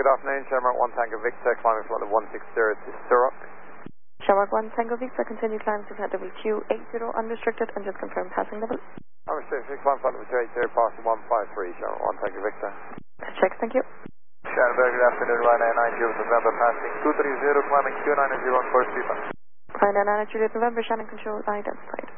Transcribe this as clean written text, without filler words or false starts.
good afternoon. Shamrock 1 Tango Victor, climbing flight of 160 to Sturrock. Shamrock 1 Tango Victor, continue climb to flight level 280, unrestricted, and just confirm passing level. Unrestricted, climb flight level 280, passing 153, Shamrock 1 Tango Victor. Check, thank you. Shannon, good afternoon, Ryanair 9 Juliet November, passing 230, climbing 290 on course 35. Ryanair 9 Juliet November, Shannon control identified.